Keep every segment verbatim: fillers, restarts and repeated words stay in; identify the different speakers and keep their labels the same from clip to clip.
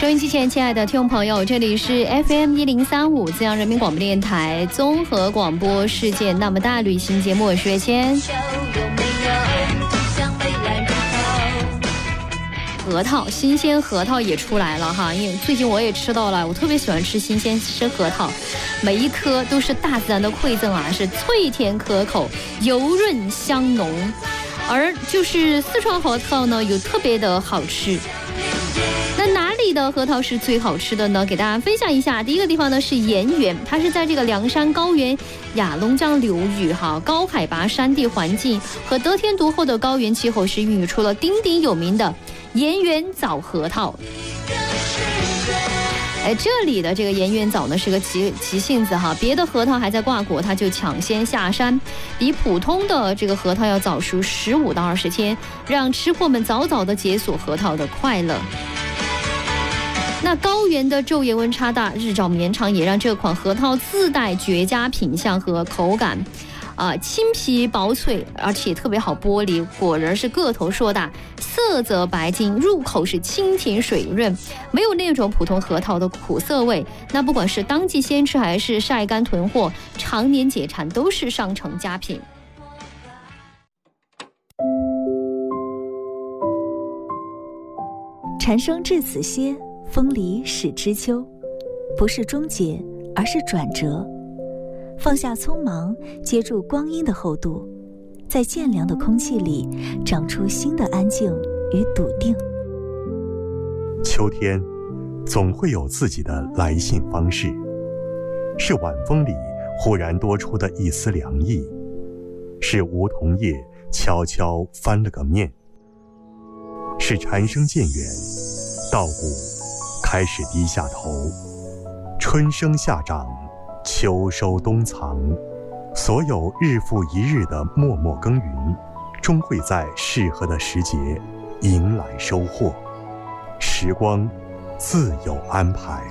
Speaker 1: 收音机前亲爱的听众朋友，这里是 F M 一零三五资阳人民广播电台综合广播世界那么大旅行节目，我是月谦。核桃，新鲜核桃也出来了哈，因为最近我也吃到了，我特别喜欢吃新鲜生核桃，每一颗都是大自然的馈赠啊，是脆甜可口，油润香浓。而就是四川核桃呢，有特别的好吃。那哪里的核桃是最好吃的呢？给大家分享一下。第一个地方呢是盐源，它是在这个凉山高原雅砻江流域哈，高海拔山地环境和得天独厚的高原气候，是孕育出了鼎鼎有名的盐源枣核桃。哎，这里的这个盐源枣呢是个急急性子哈，别的核桃还在挂果，它就抢先下山，比普通的这个核桃要早熟十五到二十天，让吃货们早早的解锁核桃的快乐。那高原的昼夜温差大，日照绵长，也让这款核桃自带绝佳品相和口感。啊，青皮薄脆，而且特别好剥离，果仁是个头硕大，色泽白净，入口是清甜水润，没有那种普通核桃的苦涩味。那不管是当季鲜吃还是晒干囤货，常年解馋都是上乘佳品。
Speaker 2: 蝉声至此歇，风离始知秋，不是终结，而是转折。放下匆忙，接住光阴的厚度，在渐凉的空气里长出新的安静与笃定。
Speaker 3: 秋天总会有自己的来信方式，是晚风里忽然多出的一丝凉意，是梧桐叶悄悄翻了个面，是蝉声渐远，稻谷开始低下头，春生夏长，秋收冬藏，所有日复一日的默默耕耘，终会在适合的时节迎来收获。时光自有安排。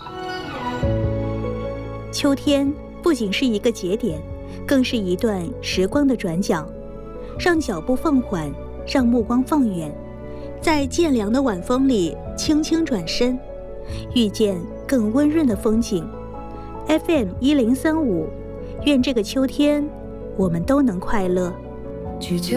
Speaker 4: 秋天不仅是一个节点，更是一段时光的转角，让脚步放缓，让目光放远，在渐凉的晚风里轻轻转身，遇见更温润的风景。F M 一零三五，愿这个秋天我们都能快乐。